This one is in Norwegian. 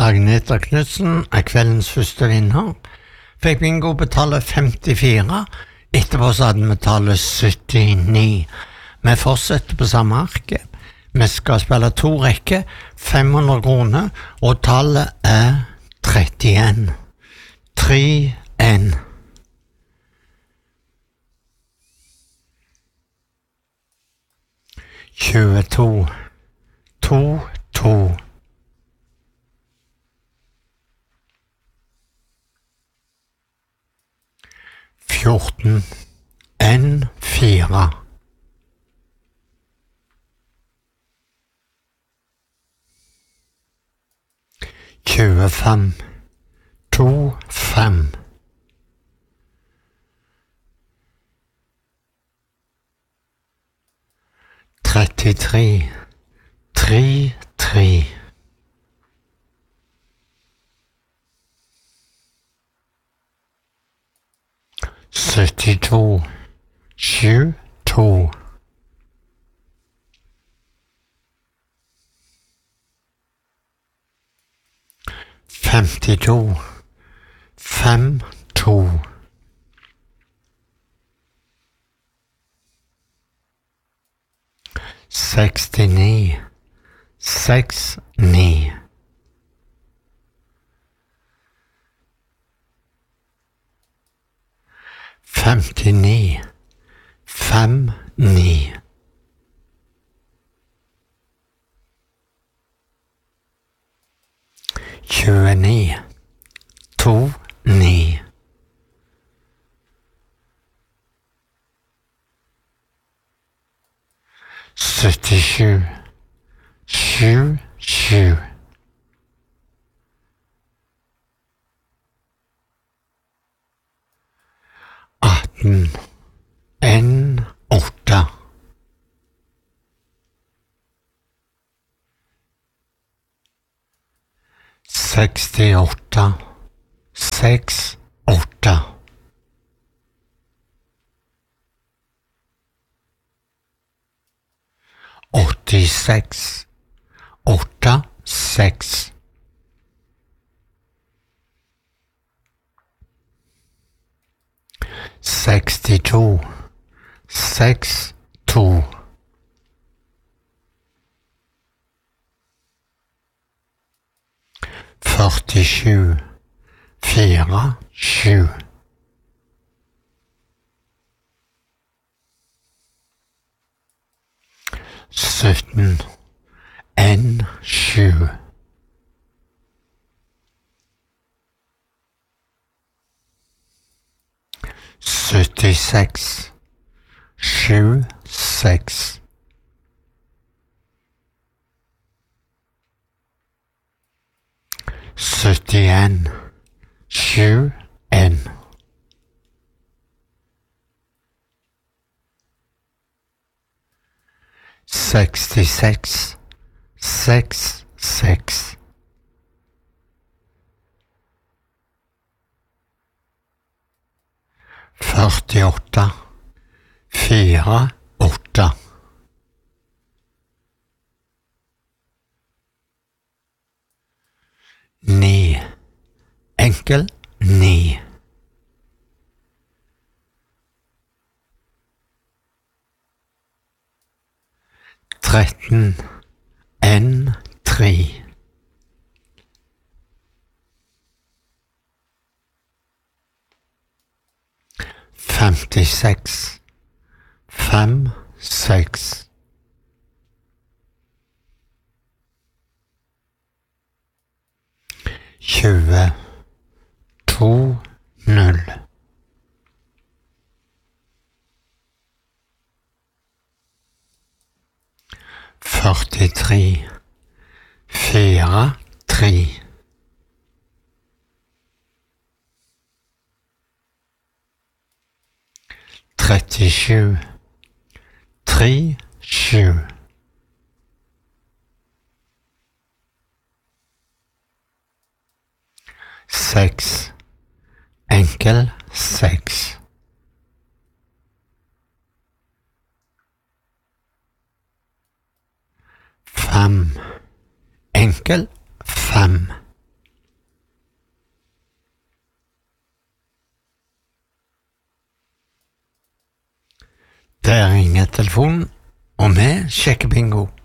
Agneta Knudsen er kveldens første vinner. Fikk bingo betale 54. Etterpå så hadde vi tallet 79. Vi fortsetter på samme arket. Vi skal spille 2 rekker, 500 kroner, og tallet er 31. 3-1. Tjueto. 2-2. 14. 1-4. 25. 2-5. 33. 3-3. 72. 7-2. 52. 5-2. 69. 6-9. 59. 5-9. 29. 2-9. 77. 7-7. 18. 1-8. 68. 6-8. 86. 8-6. 62. 6-2. 47. 4-7. 17. 1-7. 76. 7-6. 71. 7-1. 66. 6-6. 48. 4-8. 9. Enkel 9. 13. 1-3. 56. 5-6. 20. 2-0. 43. 4-3. 37. 3-7. 6. Enkel 6. 5. Enkel 5. Der ringer telefonen, og vi sjekker bingo.